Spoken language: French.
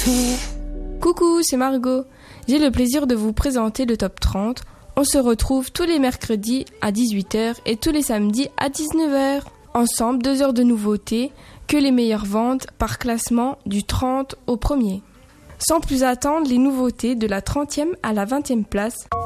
Coucou, c'est Margot. J'ai le plaisir de vous présenter le Top 30. On se retrouve tous les mercredis à 18h et tous les samedis à 19h. Ensemble, 2 heures de nouveautés, que les meilleures ventes par classement du 30 au 1er. Sans plus attendre, les nouveautés de la 30e à la 20e place.